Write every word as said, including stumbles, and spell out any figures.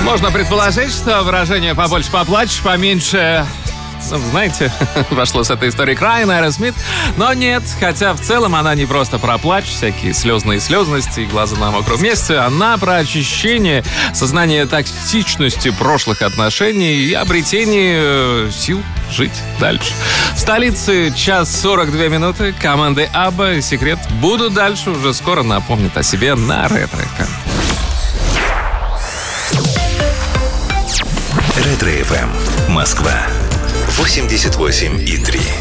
Можно предположить, что выражение «побольше поплачешь, поменьше...» Ну, знаете, вошло с этой историей Crying Aerosmith. Но нет, хотя в целом она не просто про плач, всякие слезные слезности и глаза на мокром месте. Она про очищение, сознание токсичности прошлых отношений и обретение сил жить дальше. В столице час сорок две минуты. Команды Абба и Секрет будут дальше. Уже скоро напомнят о себе на Ретро-эф эм. Ретро-эф эм. Москва. восемьдесят восемь и три.